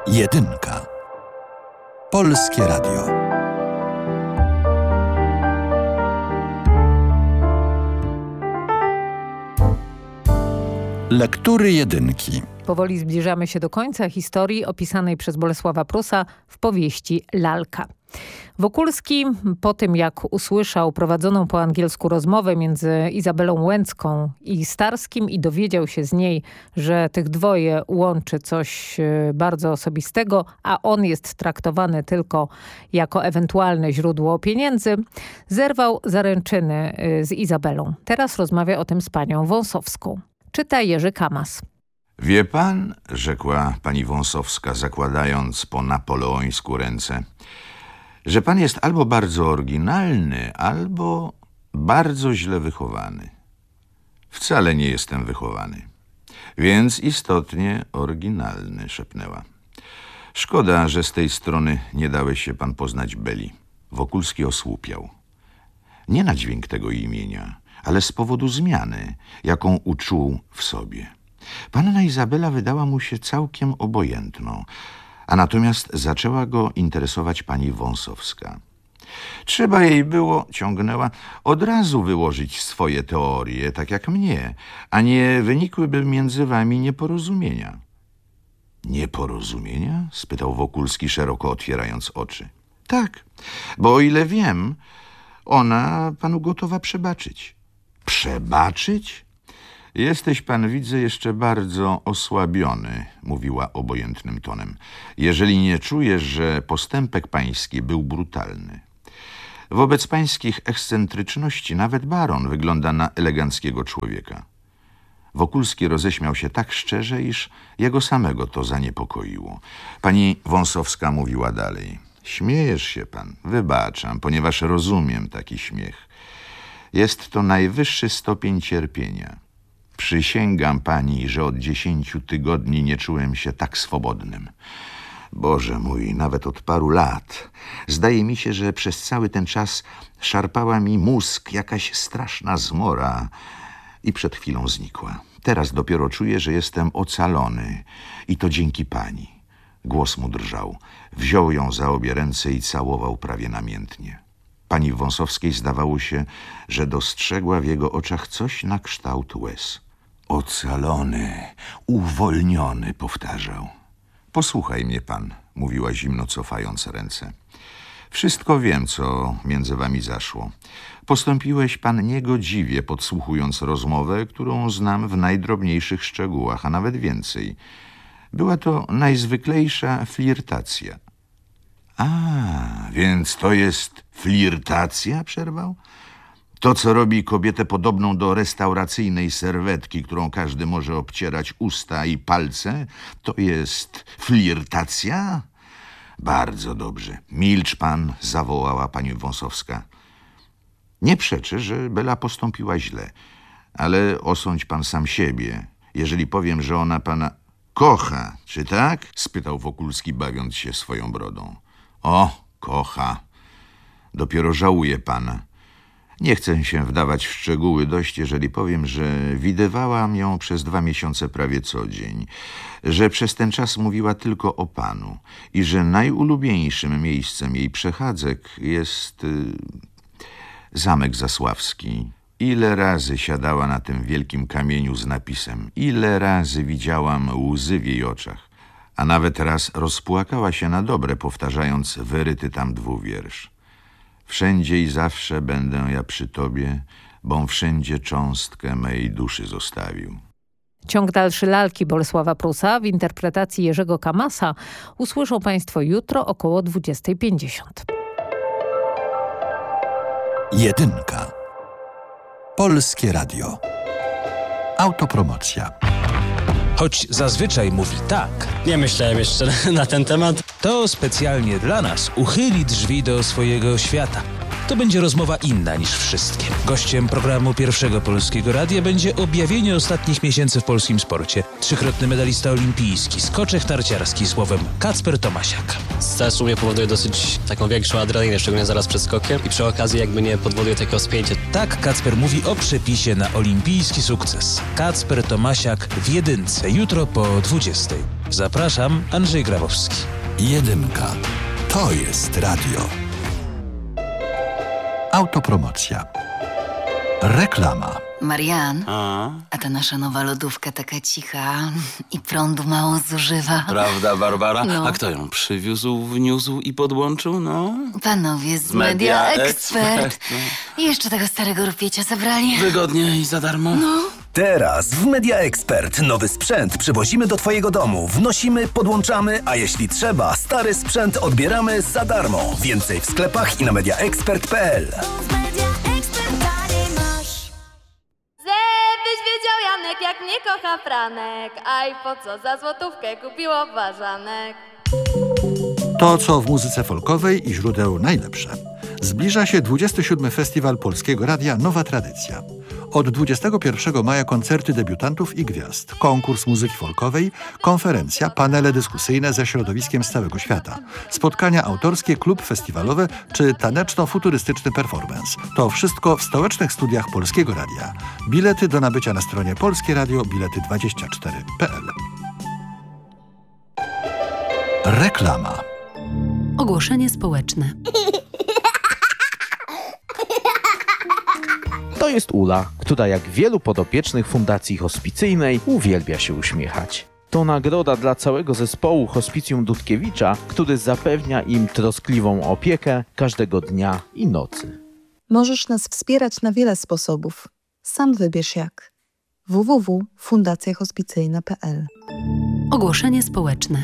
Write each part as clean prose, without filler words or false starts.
Jedynka. Polskie Radio. Lektury jedynki. Powoli zbliżamy się do końca historii opisanej przez Bolesława Prusa w powieści Lalka. Wokulski, po tym jak usłyszał prowadzoną po angielsku rozmowę między Izabelą Łęcką i Starskim i dowiedział się z niej, że tych dwoje łączy coś bardzo osobistego, a on jest traktowany tylko jako ewentualne źródło pieniędzy, zerwał zaręczyny z Izabelą. Teraz rozmawia o tym z panią Wąsowską. Czyta Jerzy Kamas. Wie pan, rzekła pani Wąsowska, zakładając po napoleońsku ręce, że pan jest albo bardzo oryginalny, albo bardzo źle wychowany. Wcale nie jestem wychowany, więc istotnie oryginalny, szepnęła. Szkoda, że z tej strony nie dałeś się pan poznać Beli. Wokulski osłupiał. Nie na dźwięk tego imienia, ale z powodu zmiany, jaką uczuł w sobie. Panna Izabela wydała mu się całkiem obojętną, a natomiast zaczęła go interesować pani Wąsowska. Trzeba jej było, ciągnęła, od razu wyłożyć swoje teorie, tak jak mnie, a nie wynikłyby między wami nieporozumienia. Nieporozumienia? Spytał Wokulski, szeroko otwierając oczy. Tak, bo o ile wiem, ona panu gotowa przebaczyć. Przebaczyć? Jesteś pan, widzę, jeszcze bardzo osłabiony, mówiła obojętnym tonem, jeżeli nie czujesz, że postępek pański był brutalny. Wobec pańskich ekscentryczności nawet baron wygląda na eleganckiego człowieka. Wokulski roześmiał się tak szczerze, iż jego samego to zaniepokoiło. Pani Wąsowska mówiła dalej. Śmiejesz się pan, wybaczam, ponieważ rozumiem taki śmiech. Jest to najwyższy stopień cierpienia. Przysięgam pani, że od 10 tygodni nie czułem się tak swobodnym. Boże mój, nawet od paru lat. Zdaje mi się, że przez cały ten czas szarpała mi mózg jakaś straszna zmora i przed chwilą znikła. Teraz dopiero czuję, że jestem ocalony i to dzięki pani. Głos mu drżał. Wziął ją za obie ręce i całował prawie namiętnie. Pani Wąsowskiej zdawało się, że dostrzegła w jego oczach coś na kształt łez. Ocalony, uwolniony, powtarzał. Posłuchaj mnie pan, mówiła zimno, cofając ręce. Wszystko wiem, co między wami zaszło. Postąpiłeś pan niegodziwie, podsłuchując rozmowę, którą znam w najdrobniejszych szczegółach, a nawet więcej. Była to najzwyklejsza flirtacja. A, więc to jest flirtacja? Przerwał. To, co robi kobietę podobną do restauracyjnej serwetki, którą każdy może obcierać usta i palce, to jest flirtacja? Bardzo dobrze. Milcz pan, zawołała pani Wąsowska. Nie przeczę, że Bela postąpiła źle, ale osądź pan sam siebie, jeżeli powiem, że ona pana kocha, czy tak? Spytał Wokulski, bawiąc się swoją brodą. O, kocha. Dopiero żałuje pana. Nie chcę się wdawać w szczegóły dość, jeżeli powiem, że widywałam ją przez 2 miesiące prawie co dzień, że przez ten czas mówiła tylko o panu i że najulubieńszym miejscem jej przechadzek jest Zamek Zasławski. Ile razy siadała na tym wielkim kamieniu z napisem, ile razy widziałam łzy w jej oczach, a nawet raz rozpłakała się na dobre, powtarzając wyryty tam dwuwiersz. Wszędzie i zawsze będę ja przy tobie, bom wszędzie cząstkę mej duszy zostawił. Ciąg dalszy Lalki Bolesława Prusa w interpretacji Jerzego Kamasa usłyszą państwo jutro około 20:50. Jedynka. Polskie Radio. Autopromocja. Choć zazwyczaj mówi tak. Nie myślałem jeszcze na ten temat. To specjalnie dla nas uchyli drzwi do swojego świata. To będzie rozmowa inna niż wszystkie. Gościem programu Pierwszego Polskiego Radia będzie objawienie ostatnich miesięcy w polskim sporcie. 3-krotny medalista olimpijski, skoczek narciarski, słowem Kacper Tomasiak. Stres u mnie powoduje dosyć taką większą adrenalinę, szczególnie zaraz przed skokiem i przy okazji jakby nie powoduje takiego spięcia. Tak Kacper mówi o przepisie na olimpijski sukces. Kacper Tomasiak w Jedynce, jutro po 20:00. Zapraszam, Andrzej Grabowski. Jedynka. To jest radio. Autopromocja. Reklama. Marian, a ta nasza nowa lodówka taka cicha i prądu mało zużywa. Prawda, Barbara? No. A kto ją przywiózł, wniósł i podłączył? No, Panowie z Media Media Expert. No. I jeszcze tego starego rupiecia zabrali. Wygodnie i za darmo. Teraz w Media Expert nowy sprzęt przywozimy do Twojego domu. Wnosimy, podłączamy, a jeśli trzeba, stary sprzęt odbieramy za darmo. Więcej w sklepach i na mediaexpert.pl. Żebyś wiedział, Janek, jak mnie kocha Franek. Aj, po co za złotówkę kupiło ważanek. To, co w muzyce folkowej i źródeł najlepsze. Zbliża się 27. Festiwal Polskiego Radia Nowa Tradycja. Od 21 maja koncerty debiutantów i gwiazd, konkurs muzyki folkowej, konferencja, panele dyskusyjne ze środowiskiem z całego świata, spotkania autorskie, klub festiwalowy czy taneczno-futurystyczny performance. To wszystko w stołecznych studiach Polskiego Radia. Bilety do nabycia na stronie Polskie Radio, bilety24.pl. Reklama. Ogłoszenie społeczne. To jest Ula, która jak wielu podopiecznych Fundacji Hospicyjnej uwielbia się uśmiechać. To nagroda dla całego zespołu Hospicjum Dudkiewicza, który zapewnia im troskliwą opiekę każdego dnia i nocy. Możesz nas wspierać na wiele sposobów. Sam wybierz jak. www.fundacjahospicyjna.pl. Ogłoszenie społeczne.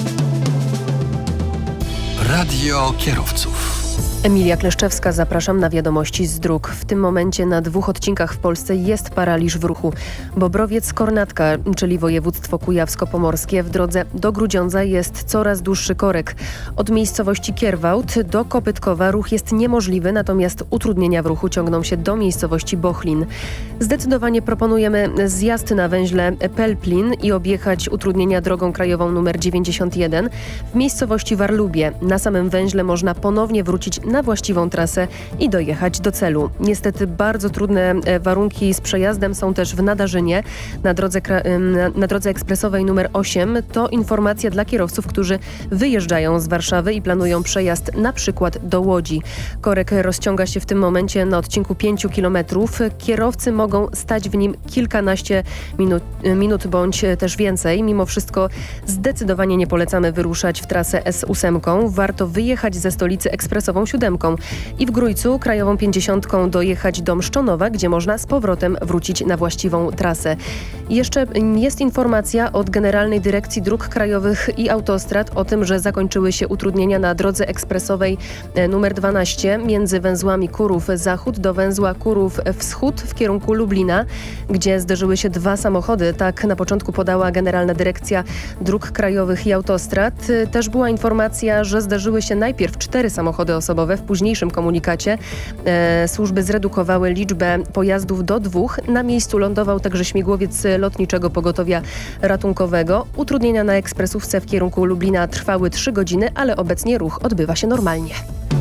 Radio kierowców. Emilia Kleszczewska, zapraszam na wiadomości z dróg. W tym momencie na 2 odcinkach w Polsce jest paraliż w ruchu. Bobrowiec-Kornatka, czyli województwo kujawsko-pomorskie, w drodze do Grudziądza jest coraz dłuższy korek. Od miejscowości Kierwałt do Kopytkowa ruch jest niemożliwy, natomiast utrudnienia w ruchu ciągną się do miejscowości Bochlin. Zdecydowanie proponujemy zjazd na węźle Pelplin i objechać utrudnienia drogą krajową nr 91 w miejscowości Warlubie. Na samym węźle można ponownie wrócić na właściwą trasę i dojechać do celu. Niestety bardzo trudne warunki z przejazdem są też w Nadarzynie na drodze ekspresowej nr 8. To informacja dla kierowców, którzy wyjeżdżają z Warszawy i planują przejazd na przykład do Łodzi. Korek rozciąga się w tym momencie na odcinku 5 km. Kierowcy mogą stać w nim kilkanaście minut bądź też więcej. Mimo wszystko zdecydowanie nie polecamy wyruszać w trasę S8. Warto wyjechać ze stolicy ekspresową 7 i w Grójcu krajową 50 dojechać do Mszczonowa, gdzie można z powrotem wrócić na właściwą trasę. Jeszcze jest informacja od Generalnej Dyrekcji Dróg Krajowych i Autostrad o tym, że zakończyły się utrudnienia na drodze ekspresowej nr 12 między węzłami Kurów Zachód do węzła Kurów Wschód w kierunku Lublina, gdzie zderzyły się 2 samochody. Tak na początku podała Generalna Dyrekcja Dróg Krajowych i Autostrad. Też była informacja, że zderzyły się najpierw 4 samochody osobowe. W późniejszym komunikacie służby zredukowały liczbę pojazdów do 2. Na miejscu lądował także śmigłowiec Lotniczego Pogotowia Ratunkowego. Utrudnienia na ekspresówce w kierunku Lublina trwały 3 godziny, ale obecnie ruch odbywa się normalnie.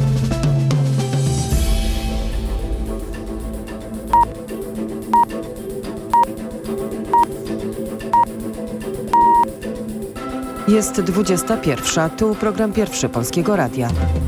Jest 21. Tu program pierwszy Polskiego Radia.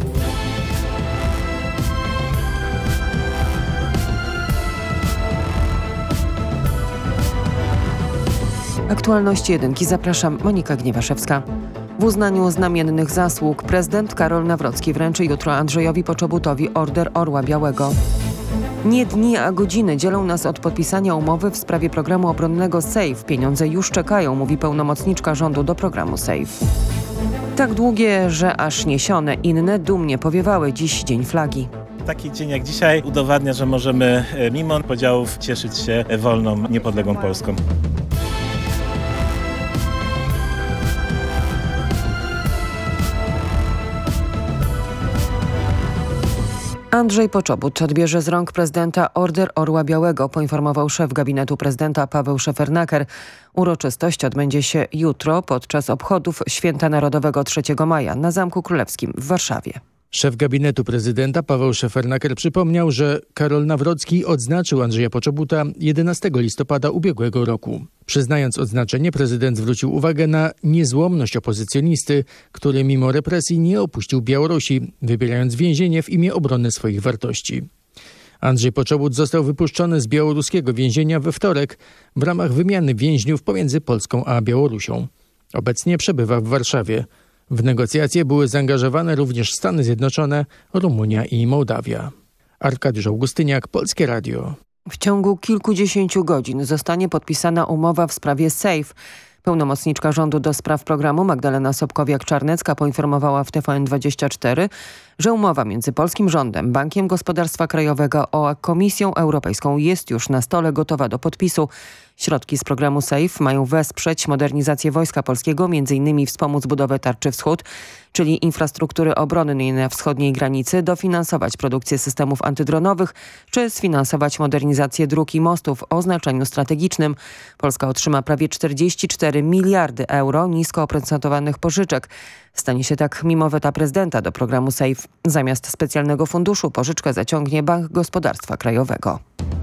Aktualności jedynki. Zapraszam, Monika Gniewaszewska. W uznaniu znamiennych zasług prezydent Karol Nawrocki wręczy jutro Andrzejowi Poczobutowi Order Orła Białego. Nie dni, a godziny dzielą nas od podpisania umowy w sprawie programu obronnego SAFE. Pieniądze już czekają, mówi pełnomocniczka rządu do programu SAFE. Tak długie, że aż niesione, inne dumnie powiewały dziś Dzień Flagi. Taki dzień jak dzisiaj udowadnia, że możemy mimo podziałów cieszyć się wolną, niepodległą Polską. Andrzej Poczobut odbierze z rąk prezydenta Order Orła Białego, poinformował szef gabinetu prezydenta Paweł Szefernaker. Uroczystość odbędzie się jutro podczas obchodów Święta Narodowego 3 maja na Zamku Królewskim w Warszawie. Szef gabinetu prezydenta Paweł Szefernaker przypomniał, że Karol Nawrocki odznaczył Andrzeja Poczobuta 11 listopada ubiegłego roku. Przyznając odznaczenie, prezydent zwrócił uwagę na niezłomność opozycjonisty, który mimo represji nie opuścił Białorusi, wybierając więzienie w imię obrony swoich wartości. Andrzej Poczobut został wypuszczony z białoruskiego więzienia we wtorek w ramach wymiany więźniów pomiędzy Polską a Białorusią. Obecnie przebywa w Warszawie. W negocjacje były zaangażowane również Stany Zjednoczone, Rumunia i Mołdawia. Arkadiusz Augustyniak, Polskie Radio. W ciągu kilkudziesięciu godzin zostanie podpisana umowa w sprawie SAFE. Pełnomocniczka rządu do spraw programu Magdalena Sobkowiak-Czarnecka poinformowała w TVN24, że umowa między polskim rządem, Bankiem Gospodarstwa Krajowego a Komisją Europejską jest już na stole, gotowa do podpisu. Środki z programu SAFE mają wesprzeć modernizację Wojska Polskiego, m.in. wspomóc budowę Tarczy Wschód, czyli infrastruktury obronnej na wschodniej granicy, dofinansować produkcję systemów antydronowych czy sfinansować modernizację dróg i mostów o znaczeniu strategicznym. Polska otrzyma prawie 44 miliardy euro nisko oprocentowanych pożyczek. Stanie się tak mimo weta prezydenta do programu SAFE. Zamiast specjalnego funduszu pożyczkę zaciągnie Bank Gospodarstwa Krajowego.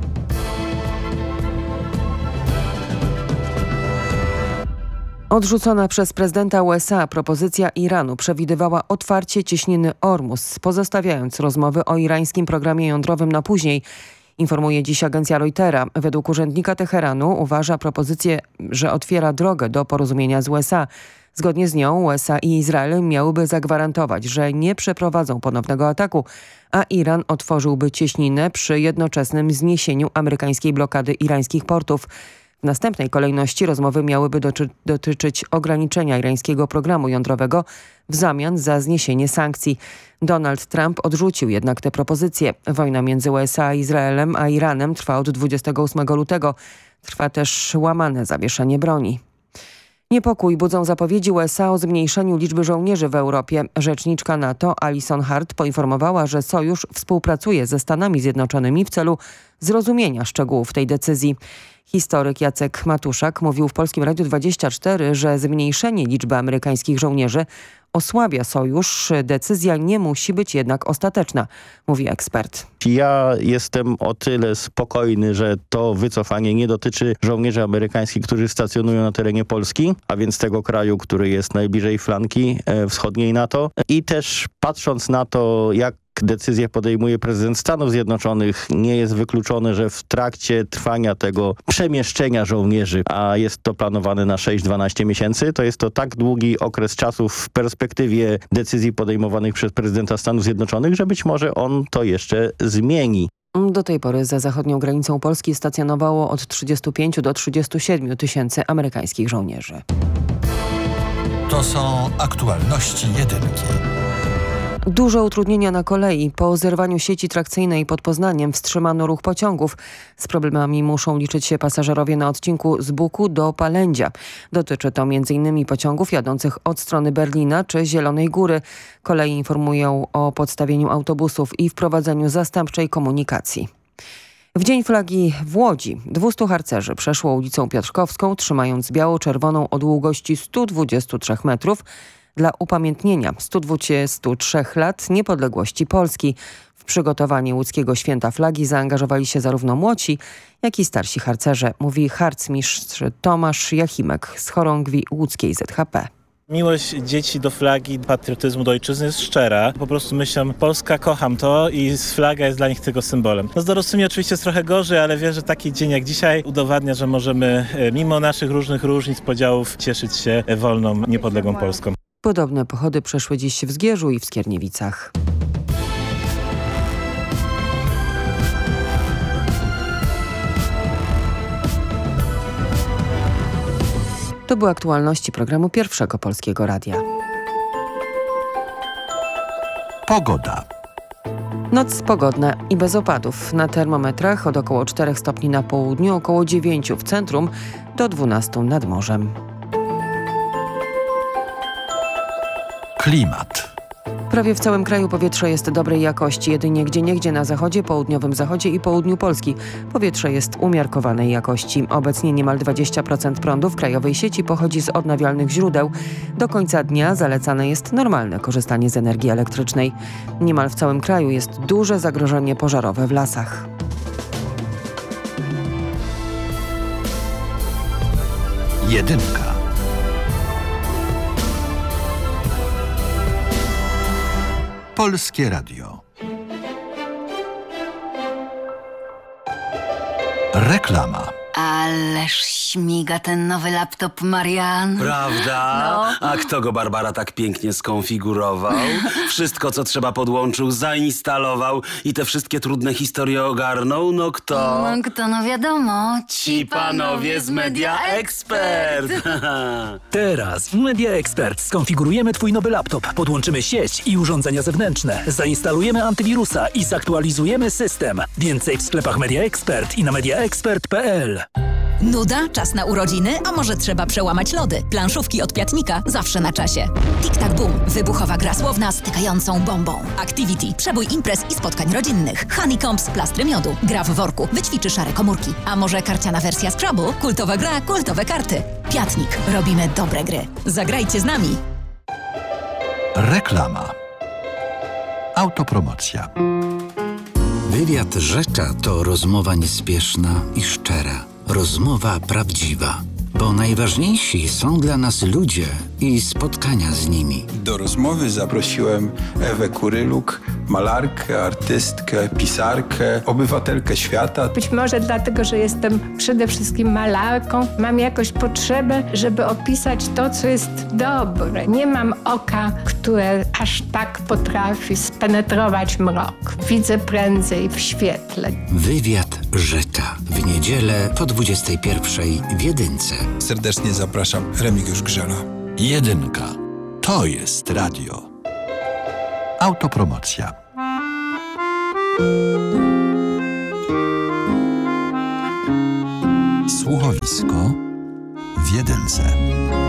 Odrzucona przez prezydenta USA propozycja Iranu przewidywała otwarcie cieśniny Ormus, pozostawiając rozmowy o irańskim programie jądrowym na później. Informuje dziś agencja Reutera. Według urzędnika Teheranu uważa propozycję, że otwiera drogę do porozumienia z USA. Zgodnie z nią USA i Izrael miałyby zagwarantować, że nie przeprowadzą ponownego ataku, a Iran otworzyłby cieśninę przy jednoczesnym zniesieniu amerykańskiej blokady irańskich portów. W następnej kolejności rozmowy miałyby dotyczyć ograniczenia irańskiego programu jądrowego w zamian za zniesienie sankcji. Donald Trump odrzucił jednak te propozycje. Wojna między USA, Izraelem a Iranem trwa od 28 lutego. Trwa też łamane zawieszenie broni. Niepokój budzą zapowiedzi USA o zmniejszeniu liczby żołnierzy w Europie. Rzeczniczka NATO Alison Hart poinformowała, że sojusz współpracuje ze Stanami Zjednoczonymi w celu zrozumienia szczegółów tej decyzji. Historyk Jacek Matuszak mówił w Polskim Radiu 24, że zmniejszenie liczby amerykańskich żołnierzy osłabia sojusz. Decyzja nie musi być jednak ostateczna, mówi ekspert. Ja jestem o tyle spokojny, że to wycofanie nie dotyczy żołnierzy amerykańskich, którzy stacjonują na terenie Polski, a więc tego kraju, który jest najbliżej flanki wschodniej NATO. I też patrząc na to, jak decyzję podejmuje prezydent Stanów Zjednoczonych, nie jest wykluczone, że w trakcie trwania tego przemieszczenia żołnierzy, a jest to planowane na 6-12 miesięcy, to jest to tak długi okres czasu w perspektywie decyzji podejmowanych przez prezydenta Stanów Zjednoczonych, że być może on to jeszcze zmieni. Do tej pory za zachodnią granicą Polski stacjonowało od 35 do 37 tysięcy amerykańskich żołnierzy. To są aktualności jedynki. Duże utrudnienia na kolei. Po zerwaniu sieci trakcyjnej pod Poznaniem wstrzymano ruch pociągów. Z problemami muszą liczyć się pasażerowie na odcinku z Buku do Palędzia. Dotyczy to m.in. pociągów jadących od strony Berlina czy Zielonej Góry. Koleje informują o podstawieniu autobusów i wprowadzeniu zastępczej komunikacji. W Dzień Flagi w Łodzi 200 harcerzy przeszło ulicą Piotrkowską, trzymając biało-czerwoną o długości 123 metrów, dla upamiętnienia 123 lat niepodległości Polski. W przygotowanie łódzkiego święta flagi zaangażowali się zarówno młodsi, jak i starsi harcerze, mówi harcmistrz Tomasz Jachimek z chorągwi łódzkiej ZHP. Miłość dzieci do flagi, patriotyzmu do ojczyzny jest szczera. Po prostu myślą, Polska, kocham to i flaga jest dla nich tego symbolem. No z dorosłymi oczywiście jest trochę gorzej, ale wiem, że taki dzień jak dzisiaj udowadnia, że możemy mimo naszych różnych różnic, podziałów cieszyć się wolną, niepodległą Polską. Podobne pochody przeszły dziś w Zgierzu i w Skierniewicach. To były aktualności programu Pierwszego Polskiego Radia. Pogoda. Noc pogodna i bez opadów. Na termometrach od około 4 stopni na południu, około 9 w centrum, do 12 nad morzem. Klimat. Prawie w całym kraju powietrze jest dobrej jakości. Jedynie gdzieniegdzie na zachodzie, południowym zachodzie i południu Polski powietrze jest umiarkowanej jakości. Obecnie niemal 20% prądu w krajowej sieci pochodzi z odnawialnych źródeł. Do końca dnia zalecane jest normalne korzystanie z energii elektrycznej. Niemal w całym kraju jest duże zagrożenie pożarowe w lasach. Jedynka. Polskie Radio. Reklama. Ależ śmiga ten nowy laptop, Marian. Prawda? No. A kto go, Barbara, tak pięknie skonfigurował? Wszystko, co trzeba, podłączył, zainstalował i te wszystkie trudne historie ogarnął? No kto? No kto, no wiadomo. Ci panowie z Media Expert. Teraz w Media Expert skonfigurujemy Twój nowy laptop, podłączymy sieć i urządzenia zewnętrzne, zainstalujemy antywirusa i zaktualizujemy system. Więcej w sklepach Media Expert i na mediaexpert.pl. Nuda? Czas na urodziny? A może trzeba przełamać lody? Planszówki od Piatnika zawsze na czasie. Tic-tac boom. Wybuchowa gra słowna stykającą bombą. Activity. Przebój imprez i spotkań rodzinnych. Honeycombs. Plastry miodu. Gra w worku. Wyćwiczy szare komórki. A może karciana wersja Scrabble? Kultowa gra, kultowe karty. Piatnik. Robimy dobre gry. Zagrajcie z nami. Reklama. Autopromocja. Wywiad Rzecza to rozmowa niespieszna i szczera. Rozmowa prawdziwa. Bo najważniejsi są dla nas ludzie i spotkania z nimi. Do rozmowy zaprosiłem Ewę Kuryluk, malarkę, artystkę, pisarkę, obywatelkę świata. Być może dlatego, że jestem przede wszystkim malarką, mam jakąś potrzebę, żeby opisać to, co jest dobre. Nie mam oka, które aż tak potrafi spenetrować mrok. Widzę prędzej w świetle. Wywiad Rzecza. W niedzielę po 21:00 w Jedynce. Serdecznie zapraszam, Remigiusz Grzela. Jedynka. To jest radio. Autopromocja. Słuchowisko w Jedynce.